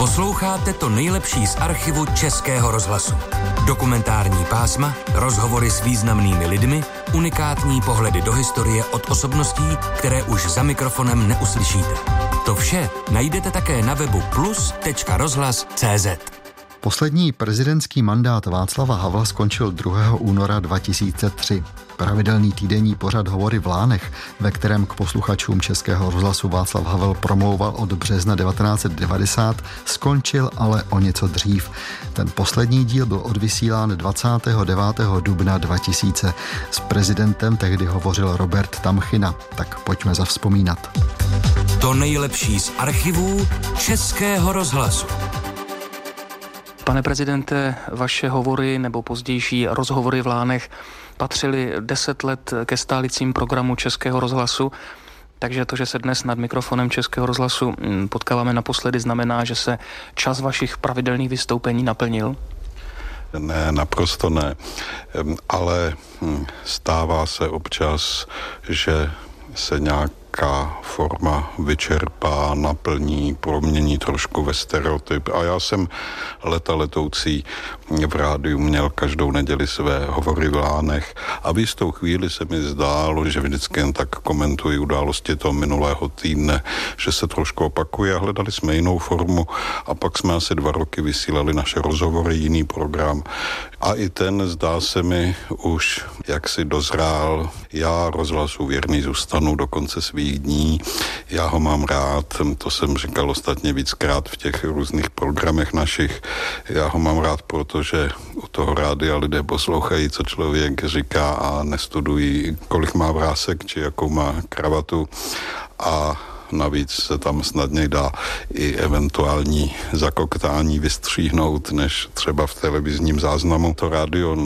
Posloucháte to nejlepší z archivu Českého rozhlasu. Dokumentární pásma, rozhovory s významnými lidmi, unikátní pohledy do historie od osobností, které už za mikrofonem neuslyšíte. To vše najdete také na webu plus.rozhlas.cz. Poslední prezidentský mandát Václava Havla skončil 2. února 2003. Pravidelný týdenní pořad Hovory v Lánech, ve kterém k posluchačům Českého rozhlasu Václav Havel promlouval od března 1990, skončil ale o něco dřív. Ten poslední díl byl odvysílán 29. dubna 2000. S prezidentem tehdy hovořil Robert Tamchina. Tak pojďme zavzpomínat. To nejlepší z archivů Českého rozhlasu. Pane prezidente, vaše hovory nebo pozdější rozhovory v Lánech patřily 10 let ke stálicím programu Českého rozhlasu, takže to, že se dnes nad mikrofonem Českého rozhlasu potkáváme naposledy, znamená, že se čas vašich pravidelných vystoupení naplnil? Ne, naprosto ne, ale stává se občas, že se nějaká forma vyčerpá, naplní, promění trošku ve stereotyp. A já jsem letoucí v rádiu měl každou neděli své hovory v Lánech a v jistou chvíli se mi zdálo, že vždycky jen tak komentuji události toho minulého týdne, že se trošku opakuje a hledali jsme jinou formu a pak jsme asi 2 roky vysílali naše rozhovory, jiný program. A i ten, zdá se mi, už jaksi dozrál. Já rozhlasu věrný zůstanu do konce svých dní. Já ho mám rád, to jsem říkal ostatně víckrát v těch různých programech našich. Já ho mám rád, protože u toho rádia lidé poslouchají, co člověk říká a nestudují, kolik má vrásek, či jakou má kravatu a navíc se tam snadně dá i eventuální zakoktání vystříhnout, než třeba v televizním záznamu. To rádio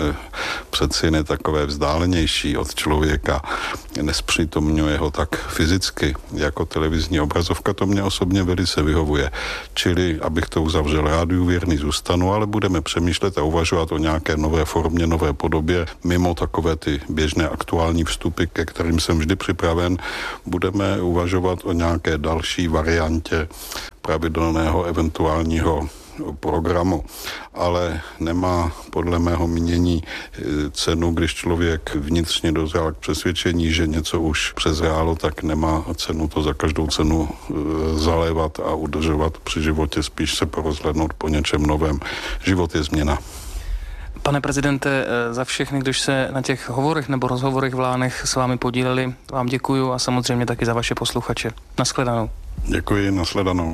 přeci je takové vzdálenější od člověka, nespřítomňuje ho tak fyzicky, jako televizní obrazovka, to mě osobně velice vyhovuje. Čili, abych to uzavřel, rádiu věrný zůstanu, ale budeme přemýšlet a uvažovat o nějaké nové formě, nové podobě, mimo takové ty běžné aktuální vstupy, ke kterým jsem vždy připraven, budeme uvažovat o nějaké další variantě pravidelného eventuálního programu, ale nemá podle mého mínění cenu, když člověk vnitřně dozrál k přesvědčení, že něco už přezrálo, tak nemá cenu to za každou cenu zalévat a udržovat při životě, spíš se porozhlednout po něčem novém. Život je změna. Pane prezidente, za všechny, kdož se na těch hovorech nebo rozhovorech v Lánech s vámi podíleli, vám děkuju a samozřejmě taky za vaše posluchače. Nashledanou. Děkuji, nashledanou.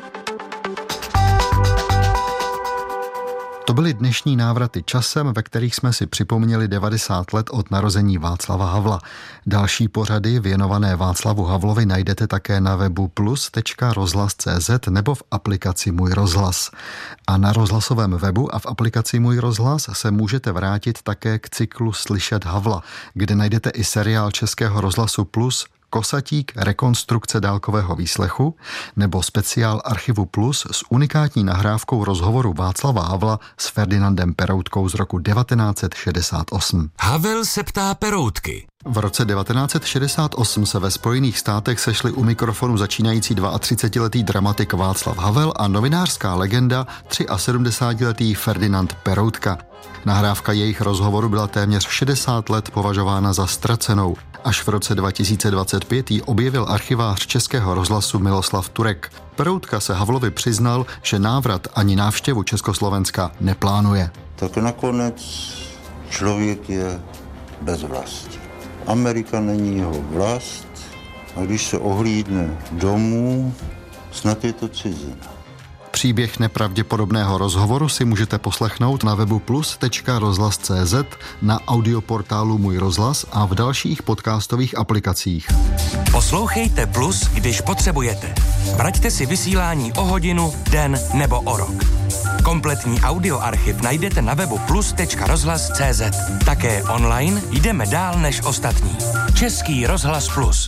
To byly dnešní návraty časem, ve kterých jsme si připomněli 90 let od narození Václava Havla. Další pořady věnované Václavu Havlovi najdete také na webu plus.rozhlas.cz nebo v aplikaci Můj rozhlas. A na rozhlasovém webu a v aplikaci Můj rozhlas se můžete vrátit také k cyklu Slyšet Havla, kde najdete i seriál Českého rozhlasu Plus Kosatík, rekonstrukce dálkového výslechu nebo speciál Archivu Plus s unikátní nahrávkou rozhovoru Václava Havla s Ferdinandem Peroutkou z roku 1968. Havel se ptá Peroutky. V roce 1968 se ve Spojených státech sešli u mikrofonu začínající 32letý dramatik Václav Havel a novinářská legenda 73letý Ferdinand Peroutka. Nahrávka jejich rozhovoru byla téměř 60 let považována za ztracenou. Až v roce 2025 ji objevil archivář Českého rozhlasu Miloslav Turek. Peroutka se Havlovi přiznal, že návrat ani návštěvu Československa neplánuje. Tak nakonec člověk je bez vlasti. Amerika není jeho vlast a když se ohlídne domů, snad je to cizina. Příběh nepravděpodobného rozhovoru si můžete poslechnout na webu plus.rozhlas.cz, na audioportálu Můj rozhlas a v dalších podcastových aplikacích. Poslouchejte Plus, když potřebujete. Vraťte si vysílání o hodinu, den nebo o rok. Kompletní audioarchiv najdete na webu plus.rozhlas.cz. Také online jdeme dál než ostatní. Český rozhlas Plus.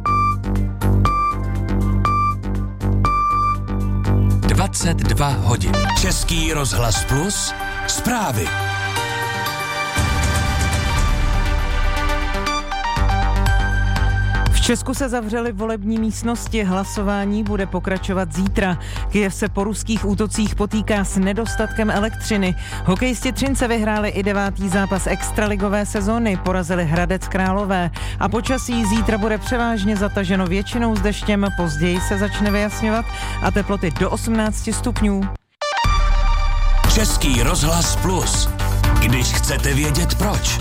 22 hodin. Český rozhlas Plus. Zprávy. Česku se zavřely volební místnosti, hlasování bude pokračovat zítra. Kyjev se po ruských útocích potýká s nedostatkem elektřiny. Hokejisti Třince vyhráli i 9. zápas extraligové sezóny, porazili Hradec Králové. A počasí zítra bude převážně zataženo většinou s deštěm, později se začne vyjasňovat a teploty do 18 stupňů. Český rozhlas Plus. Když chcete vědět proč.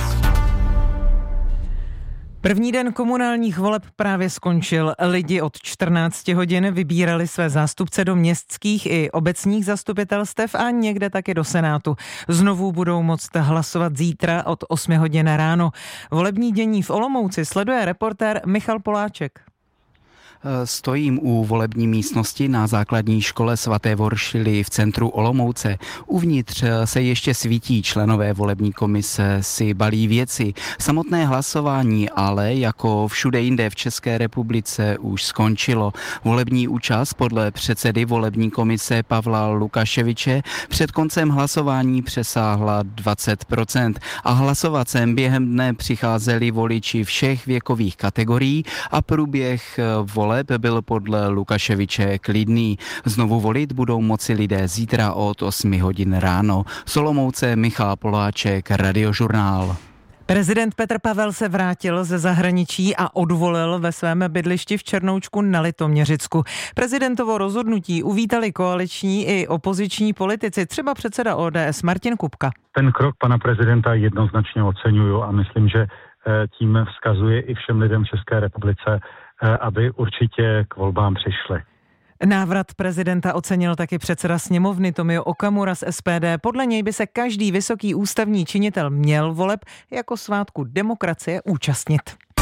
První den komunálních voleb právě skončil. Lidi od 14 hodin vybírali své zástupce do městských i obecních zastupitelstev a někde taky do Senátu. Znovu budou moct hlasovat zítra od 8 hodin ráno. Volební dění v Olomouci sleduje reportér Michal Poláček. Stojím u volební místnosti na základní škole svaté Voršily v centru Olomouce. Uvnitř se ještě svítí, členové volební komise si balí věci. Samotné hlasování ale jako všude jinde v České republice už skončilo. Volební účast podle předsedy volební komise Pavla Lukaševiče před koncem hlasování přesáhla 20% a hlasovat sem během dne přicházeli voliči všech věkových kategorií a průběh voleb byl podle Lukaševiče klidný. Znovu volit budou moci lidé zítra od 8 hodin ráno. Z Olomouce Michal Poláček, Radiožurnál. Prezident Petr Pavel se vrátil ze zahraničí a odvolil ve svém bydlišti v Černoučku na Litoměřicku. Prezidentovo rozhodnutí uvítali koaliční i opoziční politici, třeba předseda ODS Martin Kupka. Ten krok pana prezidenta jednoznačně oceňuju a myslím, že tím vzkazuje i všem lidem v České republice, aby určitě k volbám přišli. Návrat prezidenta ocenil taky předseda sněmovny Tomio Okamura z SPD. Podle něj by se každý vysoký ústavní činitel měl voleb jako svátku demokracie účastnit.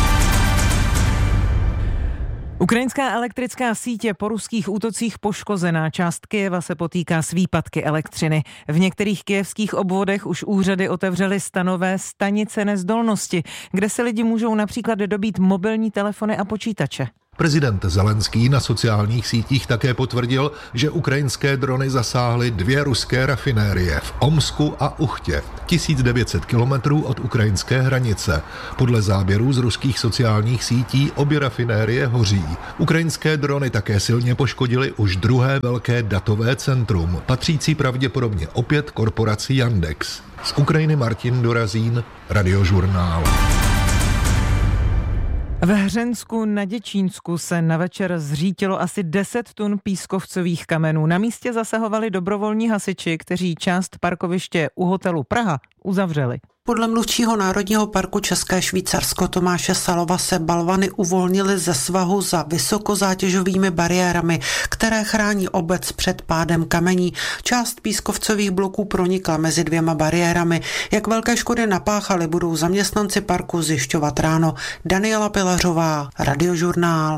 Ukrajinská elektrická síť je po ruských útocích poškozená. Část Kyjeva se potýká s výpadky elektřiny. V některých kyjevských obvodech už úřady otevřely stanové stanice nezdolnosti, kde se lidi můžou například dobít mobilní telefony a počítače. Prezident Zelenský na sociálních sítích také potvrdil, že ukrajinské drony zasáhly 2 ruské rafinérie v Omsku a Uchtě, 1900 kilometrů od ukrajinské hranice. Podle záběrů z ruských sociálních sítí obě rafinérie hoří. Ukrajinské drony také silně poškodily už druhé velké datové centrum, patřící pravděpodobně opět korporaci Yandex. Z Ukrajiny Martin Dorazín, Radiožurnál. V Hřensku na Děčínsku se na večer zřítilo asi 10 tun pískovcových kamenů. Na místě zasahovali dobrovolní hasiči, kteří část parkoviště u hotelu Praha uzavřeli. Podle mluvčího Národního parku České Švýcarsko Tomáše Salova se balvany uvolnily ze svahu za vysokozátěžovými bariérami, které chrání obec před pádem kamení. Část pískovcových bloků pronikla mezi 2 bariérami. Jak velké škody napáchaly, budou zaměstnanci parku zjišťovat ráno. Daniela Pilařová, Radiožurnál.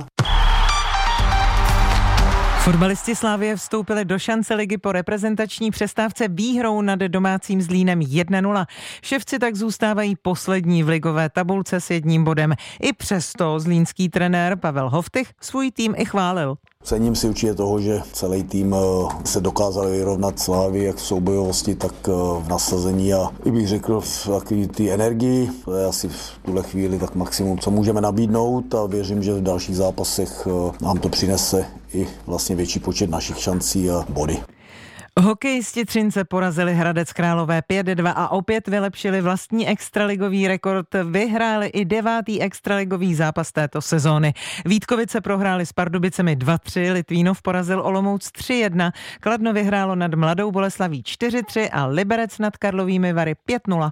Fotbalisti Slavie vstoupili do šance ligy po reprezentační přestávce výhrou nad domácím Zlínem 1-0. Ševci tak zůstávají poslední v ligové tabulce s 1 bodem. I přesto zlínský trenér Pavel Hoftych svůj tým i chválil. Cením si určitě toho, že celý tým se dokázal vyrovnat Slávy jak v soubojovosti, tak v nasazení a i bych řekl v takové té energii. To je asi v tuhle chvíli tak maximum, co můžeme nabídnout a věřím, že v dalších zápasech nám to přinese i vlastně větší počet našich šancí a body. Hokejisti Třince porazili Hradec Králové 5-2 a opět vylepšili vlastní extraligový rekord. Vyhráli i 9. extraligový zápas této sezóny. Vítkovice prohráli s Pardubicemi 2-3, Litvínov porazil Olomouc 3-1, Kladno vyhrálo nad Mladou Boleslaví 4-3 a Liberec nad Karlovými Vary 5-0.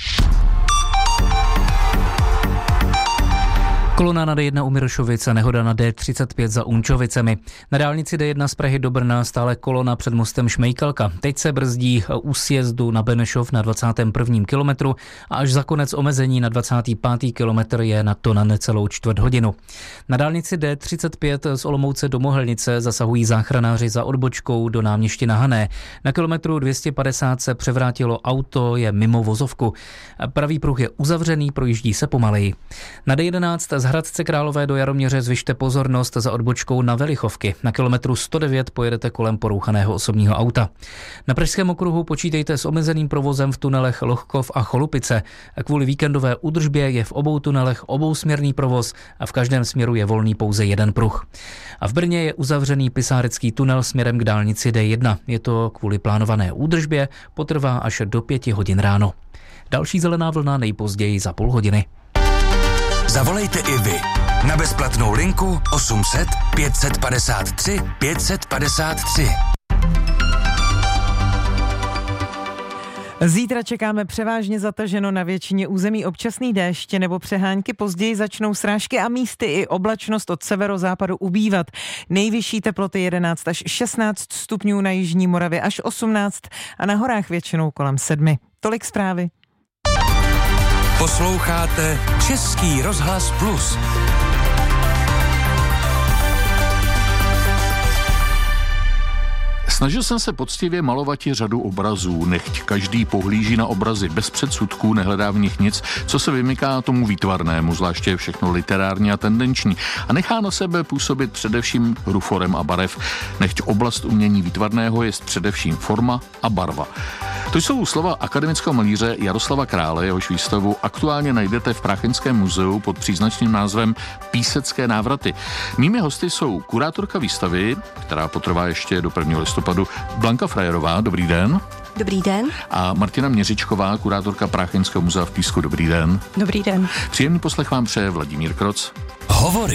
Kolona na D1 u Mirošovic a nehoda na D35 za Unčovicemi. Na dálnici D1 z Prahy do Brna stále kolona před mostem Šmejkalka. Teď se brzdí u sjezdu na Benešov na 21. kilometru a až za konec omezení na 25. kilometr je na to na necelou čtvrt hodinu. Na dálnici D35 z Olomouce do Mohelnice zasahují záchranáři za odbočkou do náměstí na Hané. Na kilometru 250 se převrátilo auto, je mimo vozovku. Pravý pruh je uzavřený, projíždí se pomaleji. Na D11 z Hradce Králové do Jaroměře zvyšte pozornost za odbočkou na Velichovky. Na kilometru 109 pojedete kolem porouchaného osobního auta. Na Pražském okruhu počítejte s omezeným provozem v tunelech Lohkov a Cholupice. A kvůli víkendové údržbě je v obou tunelech obousměrný provoz a v každém směru je volný pouze jeden pruh. A v Brně je uzavřený Pisárecký tunel směrem k dálnici D1. Je to kvůli plánované údržbě, potrvá až do 5 hodin ráno. Další zelená vlna nejpozději za půl hodiny. Zavolejte i vy na bezplatnou linku 800 553 553. Zítra čekáme převážně zataženo, na většině území občasný déšť nebo přehánky, později začnou srážky a místy i oblačnost od severozápadu ubývat. Nejvyšší teploty 11 až 16 stupňů, na jižní Moravě až 18 a na horách většinou kolem 7. Tolik zprávy. Posloucháte Český rozhlas Plus. Snažil jsem se poctivě malovat řadu obrazů, nechť každý pohlíží na obrazy bez předsudků, nehledá v nich nic, co se vymyká tomu výtvarnému, zvláště je všechno literární a tendenční, a nechá na sebe působit především hru forem a barev, nechť oblast umění výtvarného je především forma a barva. To jsou slova akademického malíře Jaroslava Krále, jehož výstavu aktuálně najdete v Práchenském muzeu pod příznačným názvem Písecké návraty. Mými hosty jsou kurátorka výstavy, která potrvá ještě do 1. listopadu, Blanka Frajerová. Dobrý den. Dobrý den. A Martina Měřičková, kurátorka Práchenského muzea v Písku. Dobrý den. Dobrý den. Příjemný poslech vám přeje Vladimír Kroc. Hovory.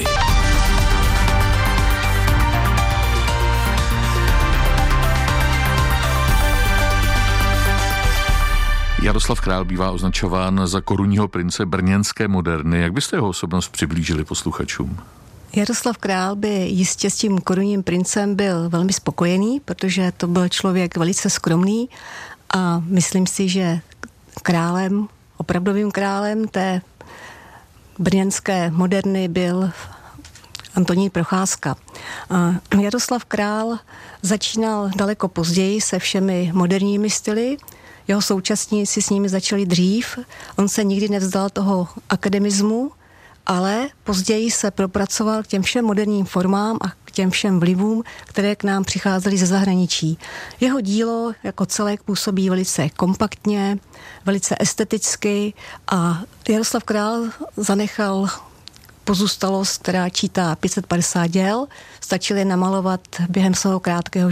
Jaroslav Král bývá označován za korunního prince brněnské moderny. Jak byste jeho osobnost přiblížili posluchačům? Jaroslav Král by jistě s tím korunním princem byl velmi spokojený, protože to byl člověk velice skromný a myslím si, že králem, opravdovým králem té brněnské moderny byl Antonín Procházka. Jaroslav Král začínal daleko později se všemi moderními styly. Jeho současníci s nimi začali dřív. On se nikdy nevzdal toho akademismu, ale později se propracoval k těm všem moderním formám a k těm všem vlivům, které k nám přicházely ze zahraničí. Jeho dílo jako celek působí velice kompaktně, velice esteticky a Jaroslav Král zanechal pozůstalost, která čítá 550 děl, stačilo je namalovat během svého krátkého